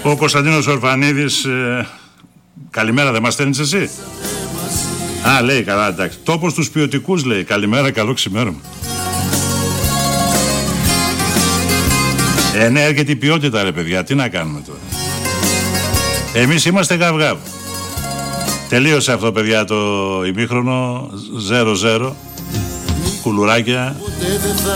Ο Κωνσταντίνος Ορφανίδης, καλημέρα, δεν μας στέλνεις εσύ? Α, λέει, καλά, εντάξει. Τόπος τους ποιοτικούς, λέει. Καλημέρα, καλό ξημέρωμα. Ναι, έρχεται η ποιότητα, ρε παιδιά, τι να κάνουμε τώρα. Εμείς είμαστε γαυγάβ. Τελείωσε αυτό, παιδιά, το ημίχρονο. 0-0. Κουλουράκια.